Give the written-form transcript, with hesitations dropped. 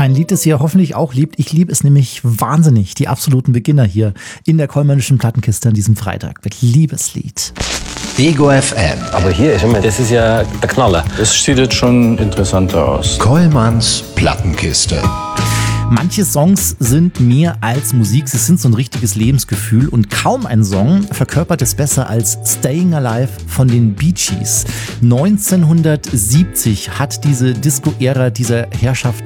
Ein Lied, das ihr hoffentlich auch liebt. Ich liebe es nämlich wahnsinnig. Die absoluten Beginner hier in der Kollmannischen Plattenkiste an diesem Freitag mit Liebeslied. Ego FM. Aber hier, das ist ja der Knaller. Das sieht jetzt schon interessanter aus. Kollmanns Plattenkiste. Manche Songs sind mehr als Musik, sie sind so ein richtiges Lebensgefühl und kaum ein Song verkörpert es besser als Staying Alive von den Bee Gees. 1970 hat diese Disco-Ära dieser Herrschaft